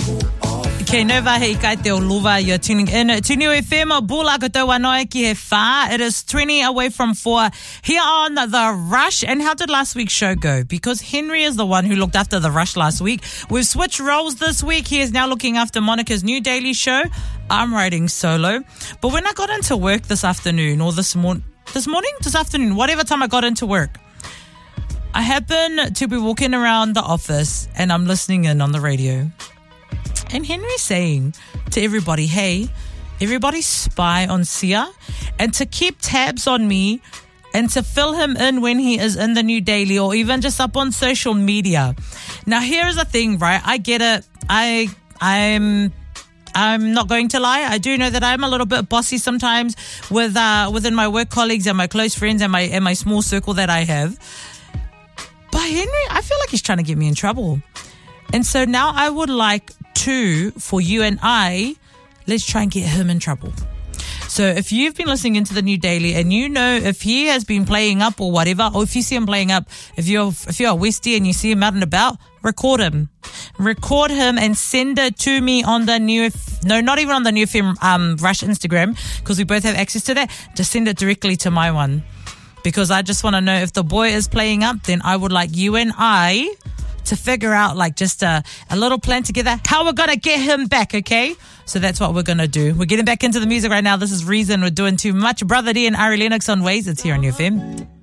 Kei nova hei kai te o luva. You're tuning in to New FM o Bula katoa noe ki he wha. It is 20 away from 4 here on The Rush. And how did last week's show go? Because Henry is the one who looked after The Rush last week. We've switched roles this week. He is now looking after Monica's new daily show. I'm writing solo. But when I got into work this afternoon or this afternoon, whatever time I got into work, I happen to be walking around the office and I'm listening in on the radio. And Henry's saying to everybody, hey, everybody spy on Sia and to keep tabs on me and to fill him in when he is in the new daily or even just up on social media. Now, here's the thing, right? I get it. I'm not going to lie. I do know that I'm a little bit bossy sometimes within my work colleagues and my close friends and my small circle that I have. But Henry, I feel like he's trying to get me in trouble. And so now I would like for you and I, let's try and get him in trouble. So if you've been listening into the new daily and you know if he has been playing up or whatever, or if you see him playing up, if you're a Westie and you see him out and about, record him and send it to me on the not even on the New FM Rush Instagram, because we both have access to that. Just send it directly to my one, because I just want to know if the boy is playing up. Then I would like you and I to figure out like just a little plan together how we're going to get him back, okay? So that's what we're going to do. We're getting back into the music right now. This is Reason. We're doing Too Much. Brother D and Ari Lennox on Ways. It's here on UFM.